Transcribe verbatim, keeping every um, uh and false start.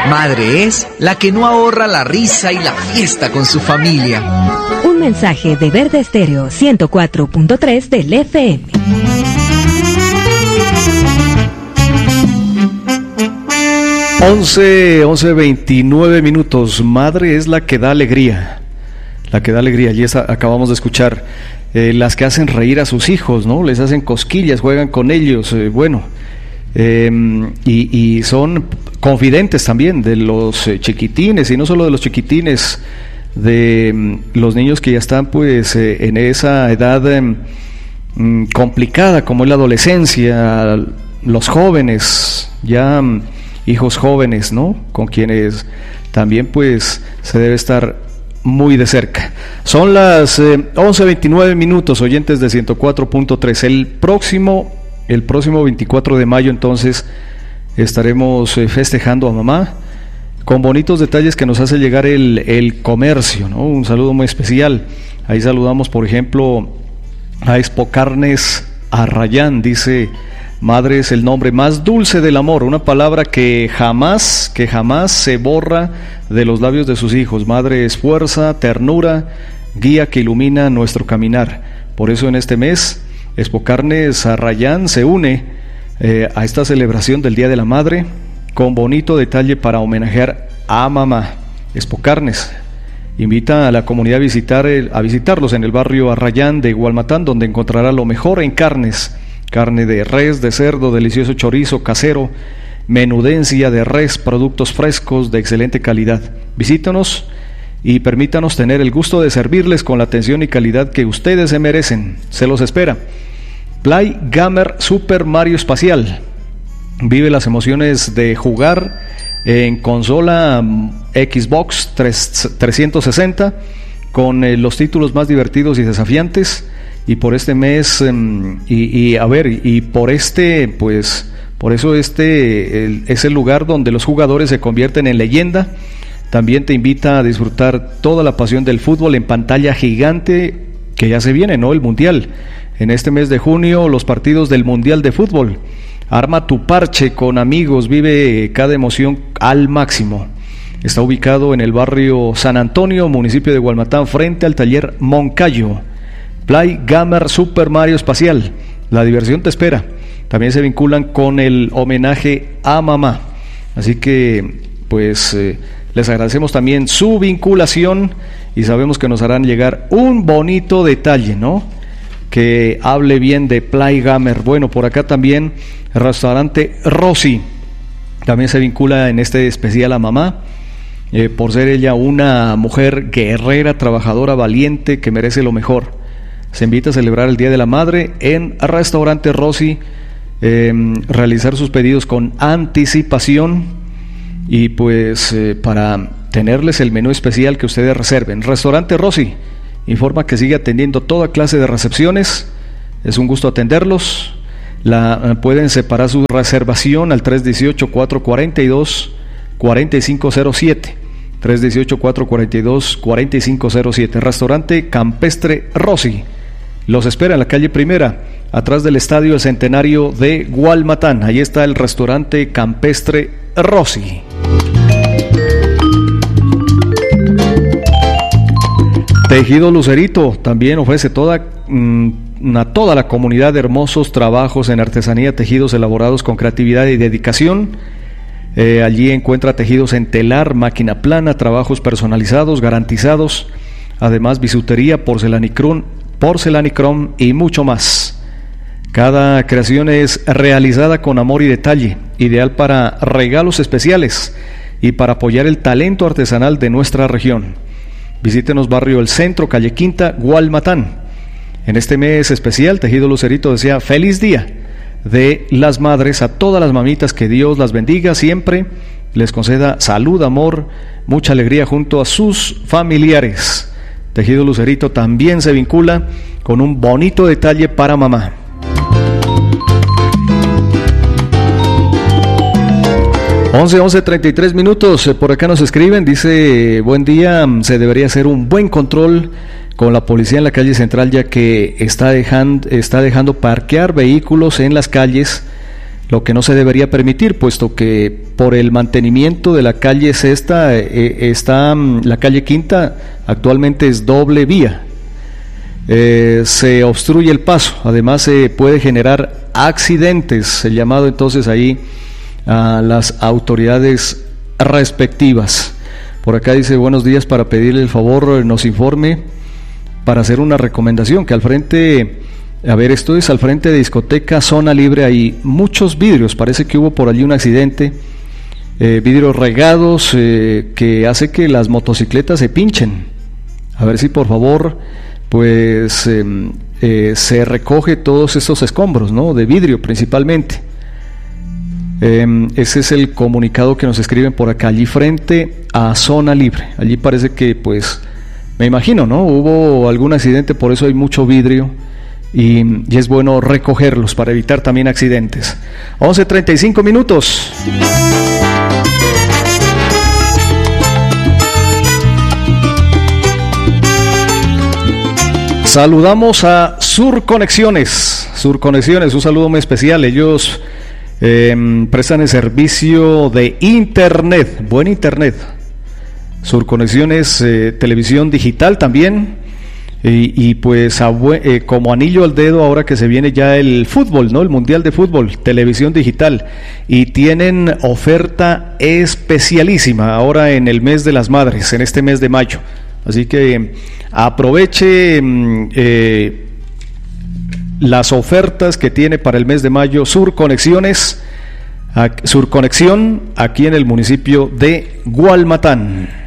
Madre es la que no ahorra la risa y la fiesta con su familia. Un mensaje de Verde Estéreo ciento cuatro punto tres del F M. once, once veintinueve minutos. Madre es la que da alegría. La que da alegría. Y esa acabamos de escuchar. Eh, las que hacen reír a sus hijos, ¿no? Les hacen cosquillas, juegan con ellos. Eh, bueno. Eh, y, y son confidentes también de los eh, chiquitines, y no solo de los chiquitines, de mm, los niños que ya están pues eh, en esa edad eh, mm, complicada como es la adolescencia, los jóvenes, ya mm, hijos jóvenes, ¿no? Con quienes también pues se debe estar muy de cerca. Son las eh, once veintinueve minutos, oyentes de ciento cuatro punto tres. El próximo El próximo veinticuatro de mayo entonces estaremos eh, festejando a mamá con bonitos detalles que nos hace llegar el, el comercio, ¿no? Un saludo muy especial. Ahí saludamos, por ejemplo, a Expo Carnes Arrayán. Dice: madre es el nombre más dulce del amor, una palabra que jamás, que jamás se borra de los labios de sus hijos. Madre es fuerza, ternura, guía que ilumina nuestro caminar. Por eso en este mes Expo Carnes Arrayán se une eh, a esta celebración del Día de la Madre con bonito detalle para homenajear a mamá. Expo Carnes invita a la comunidad a visitar el, a visitarlos en el barrio Arrayán de Gualmatán, donde encontrará lo mejor en carnes: carne de res, de cerdo, delicioso chorizo casero, menudencia de res, productos frescos de excelente calidad. Visítanos y permítanos tener el gusto de servirles con la atención y calidad que ustedes se merecen. Se los espera. Play Gamer Super Mario Espacial. Vive las emociones de jugar en consola Xbox trescientos sesenta con eh, los títulos más divertidos y desafiantes. Y por este mes, eh, y, y a ver, y por este, pues, por eso este el, es el lugar donde los jugadores se convierten en leyenda. También te invita a disfrutar toda la pasión del fútbol en pantalla gigante, que ya se viene, ¿no? El Mundial. En este mes de junio, los partidos del Mundial de Fútbol. Arma tu parche con amigos, vive cada emoción al máximo. Está ubicado en el barrio San Antonio, municipio de Gualmatán, frente al taller Moncayo. Play Gamer Super Mario Espacial. La diversión te espera. También se vinculan con el homenaje a mamá. Así que, pues... Eh, les agradecemos también su vinculación y sabemos que nos harán llegar un bonito detalle, ¿no? Que hable bien de Play Gamer. Bueno, por acá también el restaurante Rosy también se vincula en este especial a mamá, eh, por ser ella una mujer guerrera, trabajadora, valiente, que merece lo mejor. Se invita a celebrar el Día de la Madre en Restaurante Rosy, eh, realizar sus pedidos con anticipación. Y pues eh, para tenerles el menú especial que ustedes reserven. Restaurante Rosy informa que sigue atendiendo toda clase de recepciones. Es un gusto atenderlos. La, pueden separar su reservación al tres uno ocho, cuatro cuatro dos, cuatro cinco cero siete. tres uno ocho, cuatro cuatro dos, cuatro cinco cero siete. Restaurante Campestre Rosy. Los espera en la calle Primera, atrás del Estadio El Centenario de Gualmatán. Ahí está el restaurante Campestre Rosy. Tejido Lucerito también ofrece toda, mm, a toda la comunidad de hermosos trabajos en artesanía, tejidos elaborados con creatividad y dedicación. Eh, allí encuentra tejidos en telar, máquina plana, trabajos personalizados, garantizados, además bisutería, porcelanicrón, porcelanicrón y mucho más. Cada creación es realizada con amor y detalle, ideal para regalos especiales y para apoyar el talento artesanal de nuestra región. Visítenos barrio El Centro, calle Quinta, Gualmatán. En este mes especial, Tejido Lucerito desea feliz día de las madres a todas las mamitas, que Dios las bendiga siempre, les conceda salud, amor, mucha alegría junto a sus familiares. Tejido Lucerito también se vincula con un bonito detalle para mamá. once, once, treinta y tres minutos, por acá nos escriben, dice: buen día, se debería hacer un buen control con la policía en la calle central, ya que está dejando, está dejando parquear vehículos en las calles lo que no se debería permitir, puesto que por el mantenimiento de la calle Sexta, eh, está la calle Quinta, actualmente es doble vía. Eh, se obstruye el paso, además se puede generar accidentes. El llamado entonces ahí a las autoridades respectivas. Por acá dice: buenos días, para pedirle el favor nos informe para hacer una recomendación, que al frente, a ver, esto es al frente de discoteca Zona Libre, hay muchos vidrios, parece que hubo por allí un accidente, eh, vidrios regados, eh, que hace que las motocicletas se pinchen. A ver si por favor pues eh, eh, se recoge todos estos escombros, ¿no?, de vidrio principalmente. Eh, ese es el comunicado que nos escriben por acá, allí frente a Zona Libre. Allí parece que, pues, me imagino, ¿no?, hubo algún accidente, por eso hay mucho vidrio y, y es bueno recogerlos para evitar también accidentes. once treinta y cinco minutos. Saludamos a Sur Conexiones. Sur Conexiones, un saludo muy especial. Ellos eh, prestan el servicio de internet, buen internet. Sur Conexiones, eh, televisión digital también. Y, y pues a, eh, como anillo al dedo ahora que se viene ya el fútbol, ¿no?, el Mundial de Fútbol, televisión digital. Y tienen oferta especialísima ahora en el mes de las madres, en este mes de mayo. Así que aproveche eh, las ofertas que tiene para el mes de mayo Sur Conexiones, Sur Conexión, aquí en el municipio de Gualmatán.